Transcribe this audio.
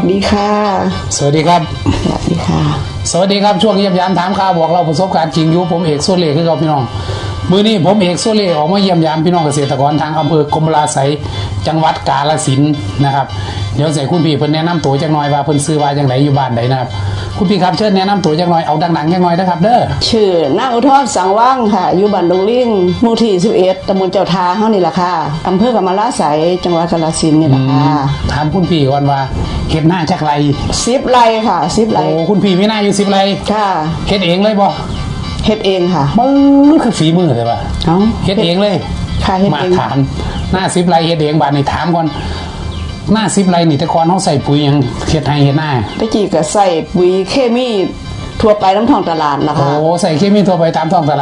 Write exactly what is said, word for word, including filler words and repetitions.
ดีค่ะสวัสดีครับสวัสดีค่ะสวัสดีครับช่วงเยี่ยมยามถามข่าวบอกเราประสบการณ์จริงอยู่ผมเอกสุเล่คือเราพี่น้องมือนี้ผมเอกสุเล่ออกมาเยี่ยมยามพี่น้องเกษตรกรทางอำเภอกรมราศัยจังหวัดกาฬสินธุ์นะครับเดี๋ยวใส่คุณพี่เพิ่นแนะนำตัวจักหน่อยว่าเพิ่นซื้อว่าจังไดอยู่บ้านใดนะครับคุณพี่ครับเชิญแนะนำตัวจักหน่อยเอาดังๆจักหน่อยนะครับเด้อชื่อนางอุทรสังว่างค่ะอยู่บ้านดงลิงหมู่ที่สิบเอ็ดตำบลเจ้าทาเฮานี่ล่ะค่ะอำเภอกรมราศัยจังหวัดกาฬสินธุ์นี่ล่ะค่ะถามคุณพี่ก่อนว่าเฮ็ดหน้าจักไรสิบไร่ค่ะสิบไร่โอ้คุณพี่มีหน้าอยู่สิบไร่ค่ะเฮ็ดเองเลยบ่เฮ็ดเองค่ะมือคือฝีมือใช่ป่ะเอ้าเฮ็ดเองเลยค่ะเฮ็ดเองมาถามหน้าสิบไร่เฮ็ดเองบาดนี้ถามก่อนหน้าสิบไร่นี่แต่ก่อนเฮาใส่ปุ๋ยหยังเฮ็ดให้เฮ็ดหน้าตะกี้ก็ใส่ปุ๋ยเคมีทั่วไปตามท้องตลาดล่ะค่ะโอ้ใส่เคมีทั่วไปตามท้องตลาด